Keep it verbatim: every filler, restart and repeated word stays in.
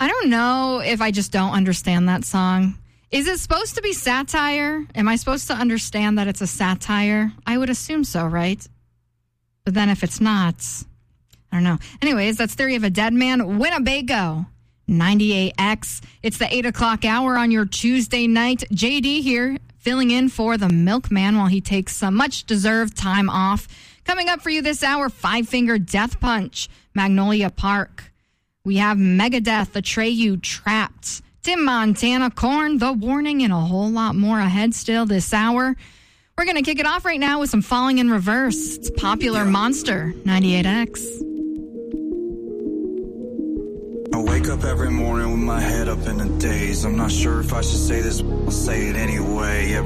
I don't know if I just don't understand that song. Is it supposed to be satire? Am I supposed to understand that it's a satire? I would assume so, right? But then if it's not, I don't know. Anyways, that's Theory of a Dead Man, Winnebago, ninety-eight X. It's the eight o'clock hour on your Tuesday night. J D here, filling in for the milkman while he takes some much-deserved time off. Coming up for you this hour, Five Finger Death Punch, Magnolia Park. We have Megadeth, Atreyu, Trapped, Tim Montana, Korn, The Warning, and a whole lot more ahead still this hour. We're going to kick it off right now with some Falling in Reverse. It's Popular Monster, ninety-eight X. I wake up every morning with my head up in a daze. I'm not sure if I should say this, but I'll say it anyway.